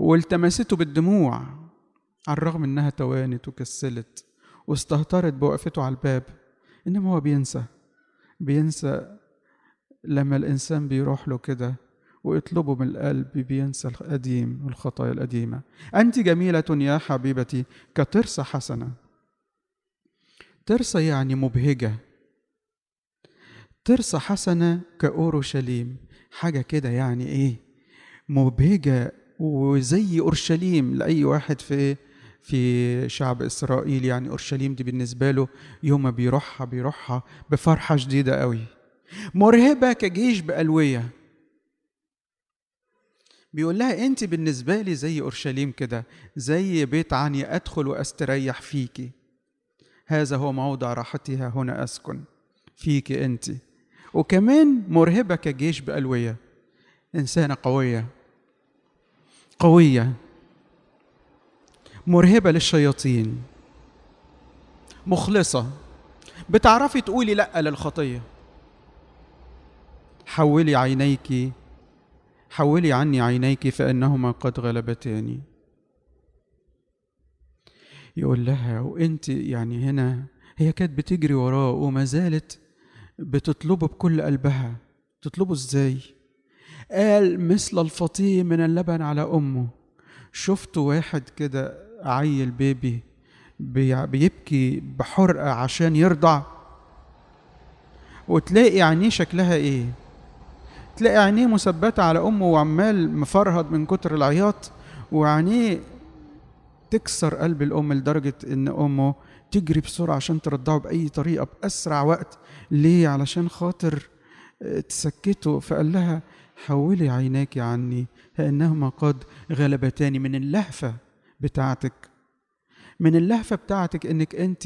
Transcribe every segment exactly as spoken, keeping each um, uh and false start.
والتمسته بالدموع على الرغم انها توانت وكسلت واستهترت بوقفته على الباب. انما هو بينسى بينسى لما الانسان بيروح له كده ويطلبه من القلب، بينسى القديم والخطايا القديمة. أنت جميلة يا حبيبتي كترسة حسنة. ترسة يعني مبهجة، ترسة حسنة كأورشليم، حاجة كده يعني إيه، مبهجة وزي أورشليم لأي واحد في في شعب إسرائيل. يعني أورشليم دي بالنسبة له يوم ما بيروحها بيروحها بفرحة شديدة قوي. مرهبة كجيش بألوية. بيقول لها أنت بالنسبة لي زي أورشليم كده، زي بيت عني أدخل وأستريح فيكي، هذا هو موضع راحتها، هنا أسكن فيك أنت. وكمان مرهبة كجيش بألوية، إنسانة قوية قوية مرهبة للشياطين، مخلصة، بتعرفي تقولي لأ للخطية. حولي عينيك حولي عني عينيك فإنهما قد غلبتاني. يقول لها وانت يعني هنا، هي كانت بتجري وراه وما زالت بتطلبه بكل قلبها. تطلبه ازاي؟ قال مثل الفطيم من اللبن على امه. شفت واحد كده عيل بيبي بيبكي بحرقة عشان يرضع، وتلاقي عينيه شكلها ايه؟ تلاقي عينيه مثبتة على امه وعمال مفرهد من كتر العياط، وعينيه تكسر قلب الأم لدرجة إن أمه تجري بسرعة عشان ترضعه بأي طريقة بأسرع وقت. ليه؟ علشان خاطر تسكته. فقال لها حولي عيناك عني فإنهما قد غلبتاني. من اللهفة بتاعتك من اللهفة بتاعتك إنك أنت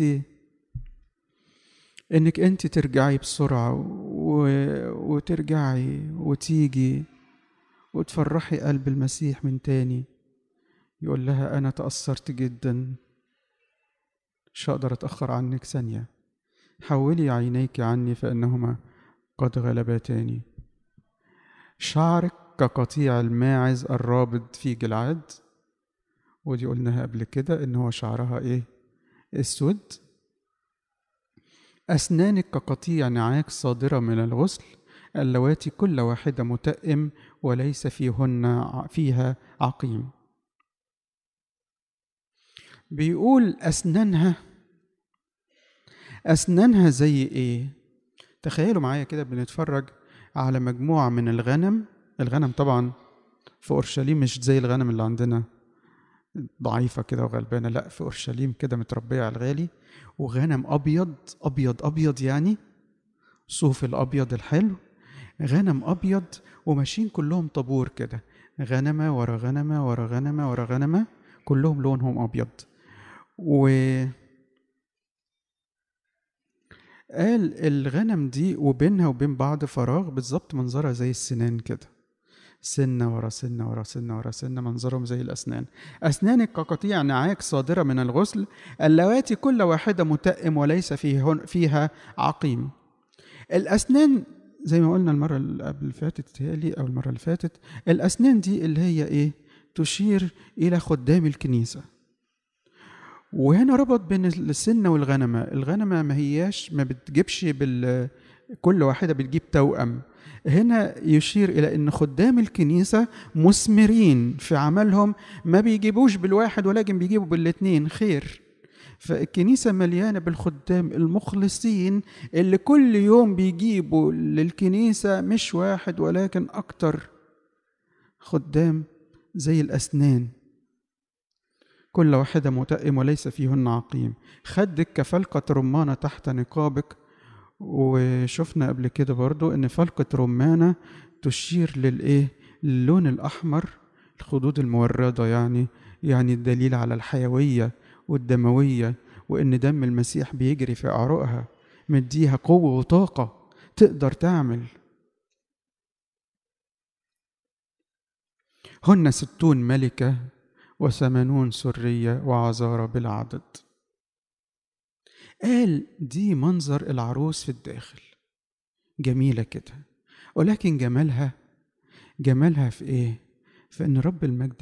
إنك أنت ترجعي بسرعة و... وترجعي وتيجي وتفرحي قلب المسيح من تاني. يقول لها أنا تأثرت جدا، مش هقدر أتأخر عنك ثانية. حولي عينيك عني فإنهما قد غلبتاني. شعرك كقطيع الماعز الرابض في جلعاد، ودي قلناها قبل كده إن هو شعرها إيه؟ أسود. أسنانك كقطيع نعاج صادرة من الغسل، اللواتي كل واحدة متأم وليس فيهن فيها عقيم. بيقول أسنانها أسنانها زي إيه؟ تخيلوا معايا كده بنتفرج على مجموعة من الغنم. الغنم طبعا في أورشليم مش زي الغنم اللي عندنا ضعيفة كده وغلبانة، لا في أورشليم كده متربية على الغالي، وغنم أبيض أبيض أبيض يعني صوف الأبيض الحلو، غنم أبيض وماشيين كلهم طابور كده، غنمة ورا غنمة ورا غنمة ورا غنمة، كلهم لونهم أبيض. و قال الغنم دي وبينها وبين بعض فراغ بالظبط، منظرها زي السنان كده، سنة ورا سنة ورا سنة ورا سنة، منظرهم زي الأسنان. أسنانك كقطيع نعاج صادرة من الغسل، اللواتي كل واحدة متأم وليس فيها عقيم. الأسنان زي ما قلنا المرة اللي قبل فاتت تهيألي أو المرة اللي فاتت، الأسنان دي اللي هي إيه؟ تشير إلى خدام الكنيسة. وهنا ربط بين السنة والغنمة. الغنمة ما هياش ما بتجيبش بال كل واحدة بتجيب توأم. هنا يشير إلى أن خدام الكنيسة مثمرين في عملهم، ما بيجيبوش بالواحد ولكن بيجيبوا بالاتنين خير. فالكنيسة مليانة بالخدام المخلصين اللي كل يوم بيجيبوا للكنيسة مش واحد ولكن أكتر خدام زي الأسنان، كل واحدة متأم وليس فيهن عقيم. خدك كفلقة رمانة تحت نقابك. وشفنا قبل كده برضو ان فلقة رمانة تشير للايه؟ اللون الأحمر، الخدود الموردة، يعني يعني الدليل على الحيوية والدموية، وان دم المسيح بيجري في أعرقها، مديها قوة وطاقة تقدر تعمل. هن ستون ملكة وثمانون سرية وعذارى بالعدد. قال دي منظر العروس في الداخل جميلة كده، ولكن جمالها جمالها في ايه؟ في ان رب المجد